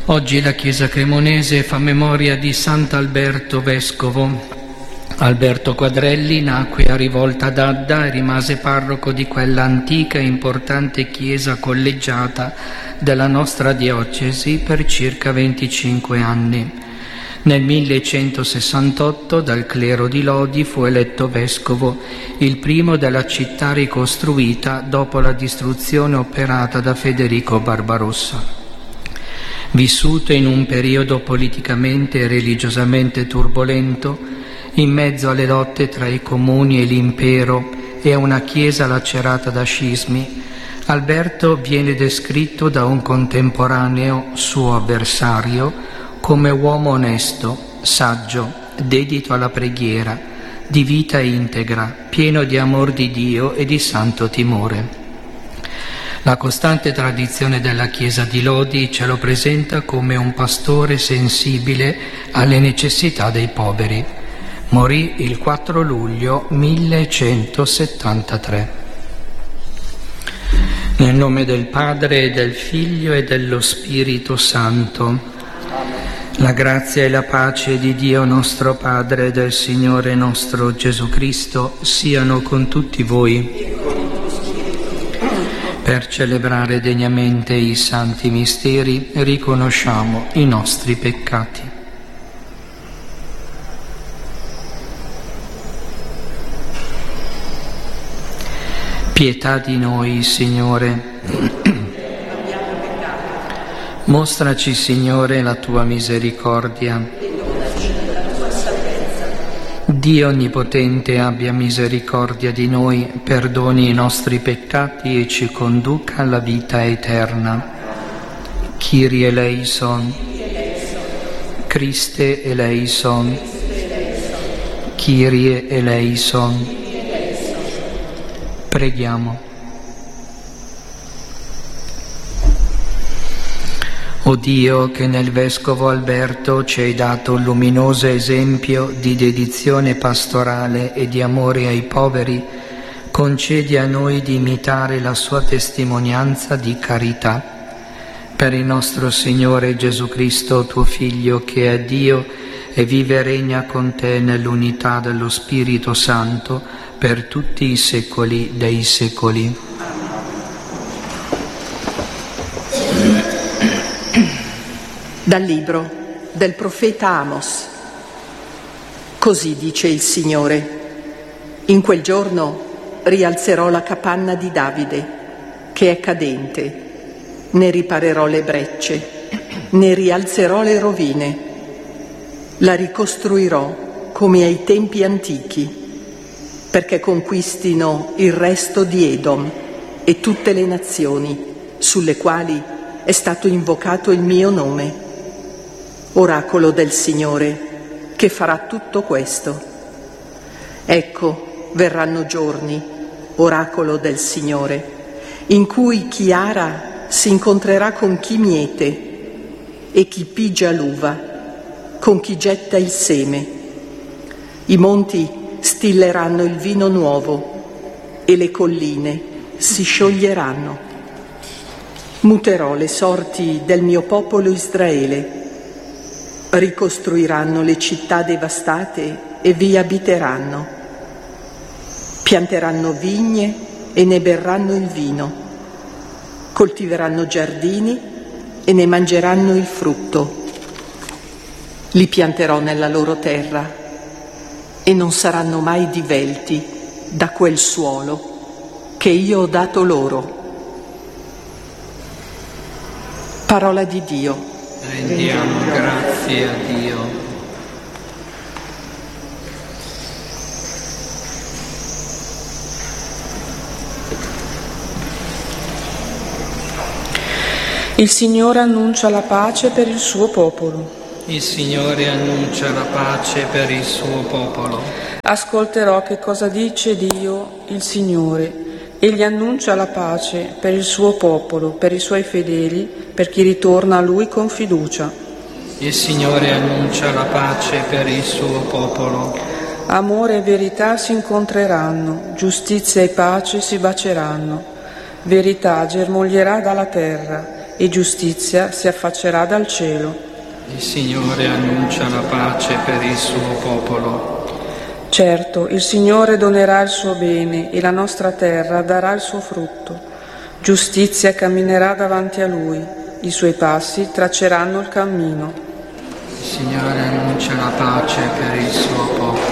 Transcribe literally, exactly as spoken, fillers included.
Oggi la Chiesa cremonese fa memoria di Sant'Alberto Vescovo. Alberto Quadrelli nacque a Rivolta d'Adda e rimase parroco di quella antica e importante chiesa collegiata della nostra diocesi per circa venticinque anni. Nel millecentosessantotto dal clero di Lodi fu eletto vescovo, il primo della città ricostruita dopo la distruzione operata da Federico Barbarossa. Vissuto in un periodo politicamente e religiosamente turbolento, in mezzo alle lotte tra i comuni e l'impero e a una chiesa lacerata da scismi, Alberto viene descritto da un contemporaneo suo avversario come uomo onesto, saggio, dedito alla preghiera, di vita integra, pieno di amor di Dio e di santo timore. La costante tradizione della Chiesa di Lodi ce lo presenta come un pastore sensibile alle necessità dei poveri. Morì il quattro luglio millecentosettantatré. Nel nome del Padre, e del Figlio e dello Spirito Santo. La grazia e la pace di Dio nostro Padre e del Signore nostro Gesù Cristo siano con tutti voi. Per celebrare degnamente i santi misteri riconosciamo i nostri peccati. Pietà di noi, Signore. Mostraci, Signore, la tua misericordia. Dio Onnipotente abbia misericordia di noi, perdoni i nostri peccati e ci conduca alla vita eterna. Kyrie eleison, Christe eleison, Kyrie eleison. Preghiamo. O Dio, che nel Vescovo Alberto ci hai dato un luminoso esempio di dedizione pastorale e di amore ai poveri, concedi a noi di imitare la sua testimonianza di carità. Per il nostro Signore Gesù Cristo, tuo Figlio, che è Dio e vive e regna con te nell'unità dello Spirito Santo per tutti i secoli dei secoli. Dal libro del profeta Amos. Così dice il Signore: in quel giorno rialzerò la capanna di Davide, che è cadente, ne riparerò le brecce, ne rialzerò le rovine, la ricostruirò come ai tempi antichi, perché conquistino il resto di Edom e tutte le nazioni sulle quali è stato invocato il mio nome. Oracolo del Signore, che farà tutto questo. Ecco, verranno giorni, oracolo del Signore, in cui chi ara si incontrerà con chi miete e chi pigia l'uva, con chi getta il seme. I monti stilleranno il vino nuovo e le colline si scioglieranno. Muterò le sorti del mio popolo Israele. Ricostruiranno le città devastate e vi abiteranno. Pianteranno vigne e ne berranno il vino. Coltiveranno giardini e ne mangeranno il frutto. Li pianterò nella loro terra e non saranno mai divelti da quel suolo che io ho dato loro. Parola di Dio. Rendiamo grazie a Dio. Il Signore annuncia la pace per il suo popolo. Il Signore annuncia la pace per il suo popolo. Ascolterò che cosa dice Dio, il Signore. Egli annuncia la pace per il suo popolo, per i suoi fedeli, per chi ritorna a Lui con fiducia. Il Signore annuncia la pace per il suo popolo. Amore e verità si incontreranno, giustizia e pace si baceranno. Verità germoglierà dalla terra e giustizia si affaccerà dal cielo. Il Signore annuncia la pace per il suo popolo. Certo, il Signore donerà il suo bene e la nostra terra darà il suo frutto. Giustizia camminerà davanti a Lui, i suoi passi tracceranno il cammino. Il Signore annuncia la pace per il suo popolo.